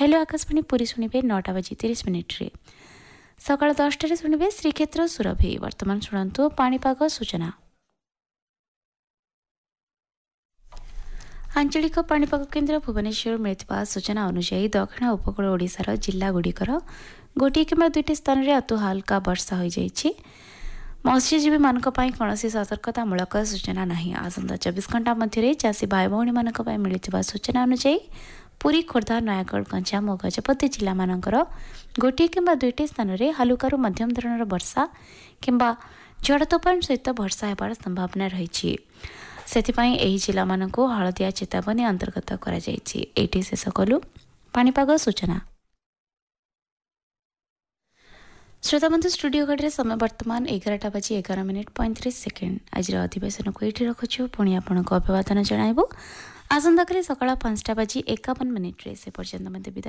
Hello Akashvani Puri शुणिबे 9:30 सकाळ 10 शुणिबे श्रीक्षेत्र सुरभि। वर्तमान शुणु पाणीपाग सूचना। आंचलिक पाणीपाग केन्द्र भुवनेश्वर मिलता सूचना अनुसार दक्षिण उपकूल ओडिशार जिल्लागुड़िकर गोटे किंवा दुईटी स्थान में अति हल्का वर्षा हो जाइए। मत्स्यजीवी मान कौन सतर्कतामूलक सूचना नहीं। आसंता 24 घंटा मध्य चाषी भाई भौणी मान मिलता सूचना अनुसार पुरी खोर्धा नयागढ़ गंजाम और गजपति जिला मानकर गोटे किंवा दुईटी स्थान में हालुकारु मध्यम धरणर वर्षा किंवा झड़ तोफान सहित वर्षा होबार संभावना रही। सेथिपाई एही जिला मानकु हलदिया चेतावनी अंतर्गत करा जायछि। एटी शेष कलु पाणीपाग सूचना। श्रोता बंधु स्टूडियो घड़ी समय वर्तमान 11:11:35। आज अधिवेशन को ये रखुछु। पुणी आपन को अभिवादन जणाइबो। आसंता काली सकाळ 5:51 से पर्यंत मते